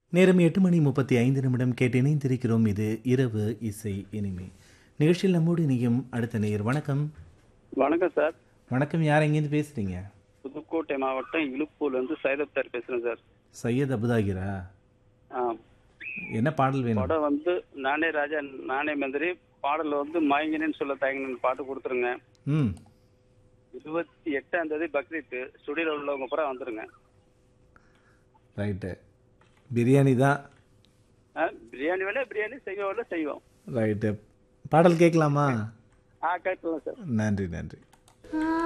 நேரம் 8:35 கேட்டு இணைந்திருக்கிறோம். இது இரவு இசை இனிமை நிகழ்ச்சியில் நம்மோடு இணையும் அடுத்த நேயர். வணக்கம். வணக்கம் சார். வணக்கம். யார் எங்கேருந்து பேசுறீங்க? புதுக்கோட்டை மாவட்டம் இழுப்பூர்லேருந்து சையத் பேசுகிறேன் சார். சையத் அபுதாகிரா. ஆ என்ன பாடல் வேணும்? படம் வந்து நானே ராஜா நானே மந்திரி. பாடல் வந்து மயங்கினேன்னு சொல்ல தயங்கினேன்னு பாட்டு கொடுத்துருங்க. 28ஆம் தேதி பக்ரீத்து. ஸ்டுடியோவில் உள்ளவங்க பூரா வந்துருங்க. ரைட்டு. பிரியாணி தான். பிரியாணி வேலை பிரியாணி செய்வோம் வேலை செய்வோம். ரைட்டு. பாடல் கேட்கலாமா? கேட்கலாம் சார். நன்றி நன்றி.